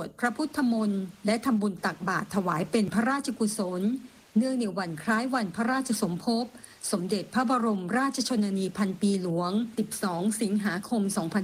ดพระพุทธมนต์และทำบุญตักบาตรถวายเป็นพระราชกุศลเนื่องในวันคล้ายวันพระราชสมภพสมเด็จพระบรมราชชนนีพันปีหลวง12สิงหาคม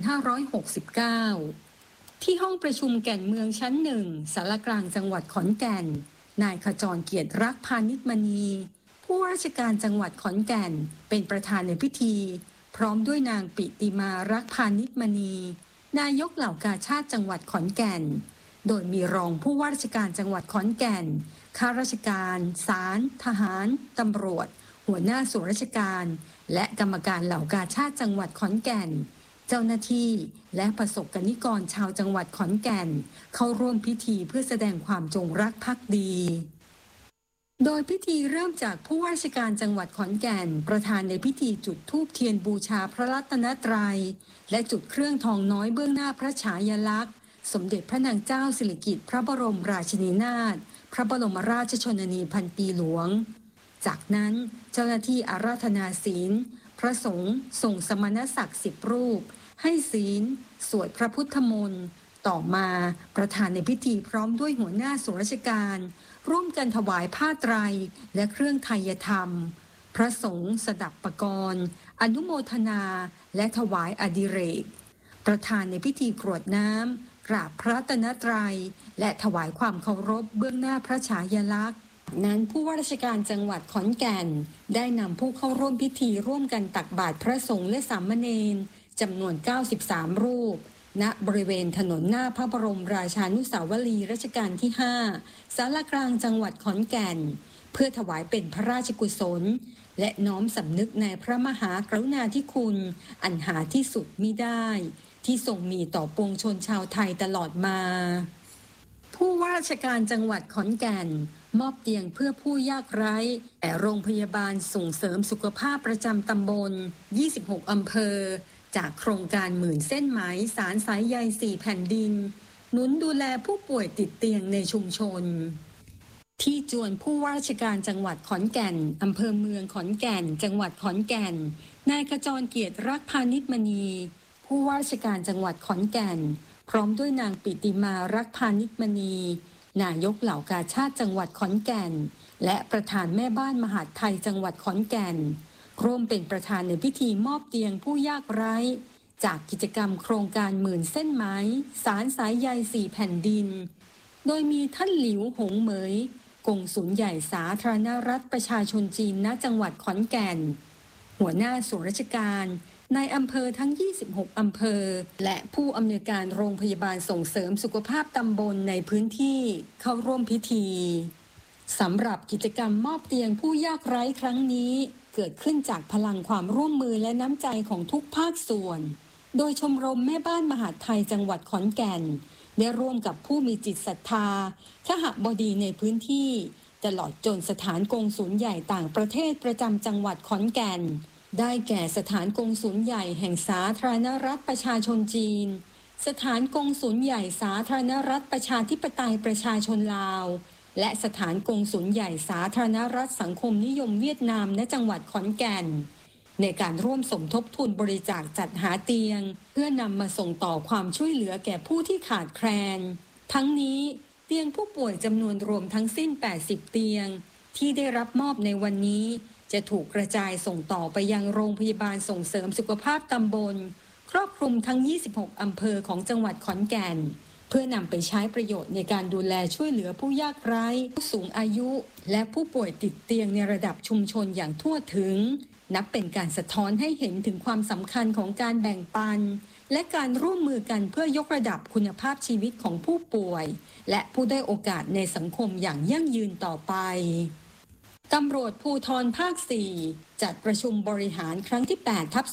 2569ที่ห้องประชุมแก่นเมืองชั้น1ศาลากลางจังหวัดขอนแก่นนายขจรเกียรติรักพานิชมณีผู้ว่าราชการจังหวัดขอนแก่นเป็นประธานในพิธีพร้อมด้วยนางปิติมารักพานิชมณีนายกเหล่ากาชาดจังหวัดขอนแก่นโดยมีรองผู้ว่าราชการจังหวัดขอนแก่นข้าราชการศาลทหารตำรวจหัวหน้าส่วนราชการและกรรมการเหล่ากาชาดจังหวัดขอนแก่นเจ้าหน้าที่และประสบกนิกรชาวจังหวัดขอนแก่นเข้าร่วมพิธีเพื่อแสดงความจงรักภักดีโดยพิธีเริ่มจากผู้ว่าราชการจังหวัดขอนแก่นประธานในพิธีจุดธูปเทียนบูชาพระรัตนตรัยและจุดเครื่องทองน้อยเบื้องหน้าพระฉายาลักษณ์สมเด็จพระนางเจ้าสิริกิติ์พระบรมราชินีนาถพระบรมราชชนนีพันปีหลวงจากนั้นเจ้าหน้าที่อาราธนาศีลพระสงฆ์ส่งสมณศักดิ์10รูปให้ศีลสวดพระพุทธมนต์ต่อมาประธานในพิธีพร้อมด้วยหัวหน้าส่วนราชการร่วมกันถวายผ้าไตรและเครื่องไทยธรรมพระสงฆ์สดับปกรณ์อนุโมทนาและถวายอดิเรกประธานในพิธีกรวดน้ำกราบพระรัตนตรัยและถวายความเคารพเบื้องหน้าพระฉายาลักษณ์นั้นผู้ว่าราชการจังหวัดขอนแก่นได้นำผู้เข้าร่วมพิธีร่วมกันตักบาตรพระสงฆ์และสามเณรจำนวน93รูปณบริเวณถนนหน้าพระบรมราชานุสาวรีย์รัชกาลที่5ศาลากลางจังหวัดขอนแก่นเพื่อถวายเป็นพระราชกุศลและน้อมสำนึกในพระมหากรุณาธิคุณอันหาที่สุดมิได้ที่ทรงมีต่อปวงชนชาวไทยตลอดมาผู้ว่าราชการจังหวัดขอนแก่นมอบเตียงเพื่อผู้ยากไร้แก่โรงพยาบาลส่งเสริมสุขภาพประจำตำบล26อำเภอจากโครงการหมื่นเส้นไหมสารสายใย4แผ่นดินหนุนดูแลผู้ป่วยติดเตียงในชุมชนที่จวนผู้ว่าราชการจังหวัดขอนแก่นอำเภอเมืองขอนแก่นจังหวัดขอนแก่นนายขจรเกียรติรักพานิชมณีผู้ว่าราชการจังหวัดขอนแก่นพร้อมด้วยนางปิติมารักพานิชมณีนายกเหล่ากาชาดจังหวัดขอนแก่นและประธานแม่บ้านมหาดไทยจังหวัดขอนแก่นร่วมเป็นประธานในพิธีมอบเตียงผู้ยากไร้จากกิจกรรมโครงการหมื่นเส้นไหมสารสายใย4แผ่นดินโดยมีท่านหลิวหงเหมยกงสุลใหญ่สาธารณรัฐประชาชนจีนณจังหวัดขอนแก่นหัวหน้าส่วนราชการในอำเภอทั้ง26อำเภอและผู้อำนวยการโรงพยาบาลส่งเสริมสุขภาพตำบลในพื้นที่เข้าร่วมพิธีสำหรับกิจกรรมมอบเตียงผู้ยากไร้ครั้งนี้เกิดขึ้นจากพลังความร่วมมือและน้ำใจของทุกภาคส่วนโดยชมรมแม่บ้านมหาดไทยจังหวัดขอนแก่นได้ร่วมกับผู้มีจิตศรัทธาขหบดีในพื้นที่ตลอดจนสถานกงสุลใหญ่ต่างประเทศประจำจังหวัดขอนแก่นได้แก่สถานกงสุลใหญ่แห่งสาธารณรัฐประชาชนจีนสถานกงสุลใหญ่สาธารณรัฐประชาธิปไตยประชาชนลาวและสถานกงสุลใหญ่สาธารณรัฐสังคมนิยมเวียดนามณจังหวัดขอนแก่นในการร่วมสมทบทุนบริจาคจัดหาเตียงเพื่อนำมาส่งต่อความช่วยเหลือแก่ผู้ที่ขาดแคลนทั้งนี้เตียงผู้ป่วยจำนวนรวมทั้งสิ้น80เตียงที่ได้รับมอบในวันนี้จะถูกกระจายส่งต่อไปยังโรงพยาบาลส่งเสริมสุขภาพตำบลครอบคลุมทั้ง26อำเภอของจังหวัดขอนแก่นเพื่อนำไปใช้ประโยชน์ในการดูแลช่วยเหลือผู้ยากไร้ผู้สูงอายุและผู้ป่วยติดเตียงในระดับชุมชนอย่างทั่วถึงนับเป็นการสะท้อนให้เห็นถึงความสำคัญของการแบ่งปันและการร่วมมือกันเพื่อยกระดับคุณภาพชีวิตของผู้ป่วยและผู้ได้โอกาสในสังคมอย่างยั่งยืนต่อไปตำรวจภูธรภาค 4 จัดประชุมบริหารครั้งที่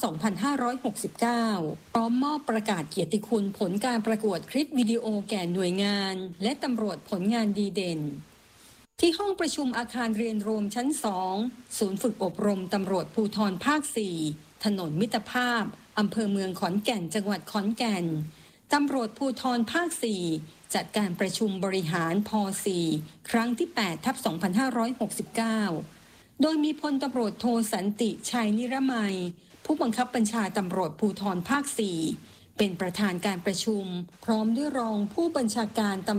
8/2569 พร้อมมอบประกาศเกียรติคุณผลการประกวดคลิปวิดีโอแก่หน่วยงานและตำรวจผลงานดีเด่นที่ห้องประชุมอาคารเรียนรวมชั้น 2 ศูนย์ฝึกอบรมตำรวจภูธรภาค 4 ถนนมิตรภาพอำเภอเมืองขอนแก่นจังหวัดขอนแก่นตำรวจภูธรภาค 4 จัดการประชุมบริหารพ4ครั้งที่ 8/2569 โดยมีพลตำรวจโทสันติชัยนิรมัยผู้บังคับบัญชาตำรวจภูธรภาค 4 เป็นประธานการประชุมพร้อมด้วยรองผู้บัญชาการตำ